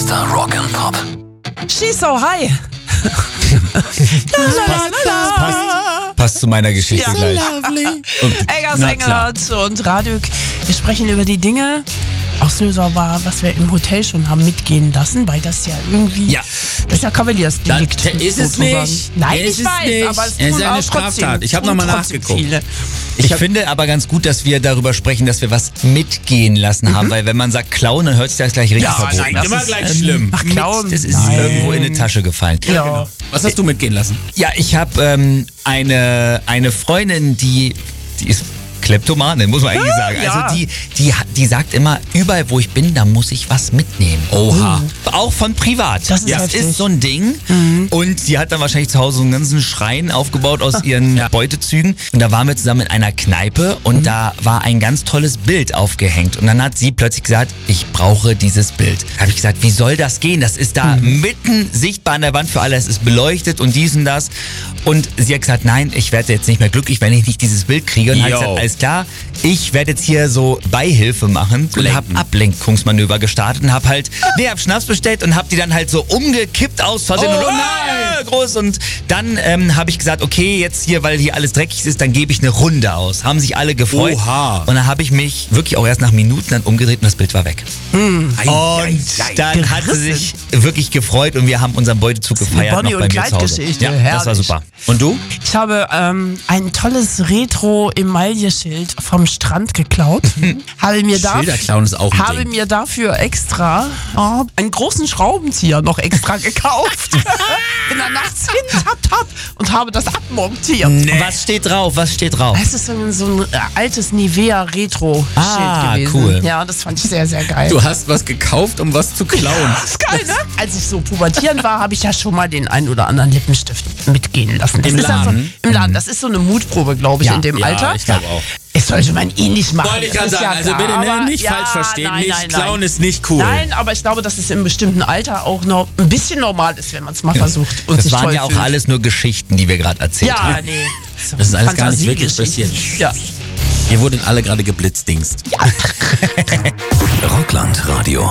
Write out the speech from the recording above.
Mr. Rock'n'Pop. She's so high. Passt zu meiner Geschichte gleich. Eggers Engelhardt und Radük. Wir sprechen über die Dinge. Auslöser war, was wir im Hotel schon haben mitgehen lassen, weil das ja irgendwie, das ist ja Kavaliersdelikt. Ist es nicht. Nein, Ist ich es weiß, nicht. aber es Es ist tun eine auch trotzdem- Straftat. Ich habe tun nochmal trotzdem nachgeguckt. viele. Ich finde aber ganz gut, dass wir darüber sprechen, dass wir was mitgehen lassen haben, weil wenn man sagt klauen, dann hört sich das gleich richtig verboten nein, an. immer gleich schlimm. Ach, Klauen. Das ist irgendwo in die Tasche gefallen. Ja. Was hast du mitgehen lassen? Ja, ich habe eine Freundin, die ist Kleptomane, muss man eigentlich sagen. ja. Also die sagt immer, überall wo ich bin, da muss ich was mitnehmen. Oha. Auch von privat. Das ist heftig. ist so ein Ding. Und sie hat dann wahrscheinlich zu Hause so einen ganzen Schrein aufgebaut aus ihren Beutezügen. Und da waren wir zusammen in einer Kneipe und da war ein ganz tolles Bild aufgehängt. Und dann hat sie plötzlich gesagt, ich brauche dieses Bild. Da habe ich gesagt, wie soll das gehen? Das ist da mitten sichtbar an der Wand für alle. Es ist beleuchtet und dies und das. Und sie hat gesagt, nein, ich werde jetzt nicht mehr glücklich, wenn ich nicht dieses Bild kriege. Und hat Yo. gesagt, alles klar, ich werde jetzt hier so Beihilfe machen und habe Ablenkungsmanöver gestartet und habe hab Schnaps bestellt und habe die dann halt so umgekippt aus Versehen und groß und dann habe ich gesagt, okay, jetzt hier, weil hier alles dreckig ist, dann gebe ich eine Runde aus. Haben sich alle gefreut. Oha. Und dann habe ich mich wirklich auch erst nach Minuten dann umgedreht und das Bild war weg. Und dann hat sie sich wirklich gefreut und wir haben unseren Beutezug gefeiert Bonnie noch bei und mir zu Hause. Clyde-Geschichte, Ja, das war herrlich. super. Und du? Ich habe ein tolles Retro-Emaille-Schild vom Strand geklaut. Schilderklauen ist auch ein Habe Ding. mir dafür extra einen großen Schraubenzieher noch extra gekauft. Bin dann nachts hin, und habe das abmontiert. Was steht drauf? Was steht drauf? Es ist so ein altes Nivea-Retro-Schild gewesen. Cool. Ja, das fand ich sehr, sehr geil. Du hast was gekauft, um was zu klauen. Das ist geil, ne? Als ich so pubertierend war, habe ich ja schon mal den ein oder anderen Lippenstift mitgehen lassen. Das Im ist ja Laden? So, im Laden. Das ist so eine Mutprobe, glaube ich, in dem Alter. ich glaube auch. Es sollte man eh nicht machen. Wollte ich das gerade ist sagen, ja also klar. bitte Aber nicht falsch verstehen. Nein, Nicht nein, klauen nein. ist nicht cool. Nein, aber ich glaube, dass es im bestimmten Alter auch noch ein bisschen normal ist, wenn man es mal versucht und Das sich waren toll ja auch fühlt. alles nur Geschichten, die wir gerade erzählt haben. Ja, nee. Das ist alles gar nicht wirklich passiert. Ja. Hier wurden alle gerade geblitzdingst. Rockland Radio.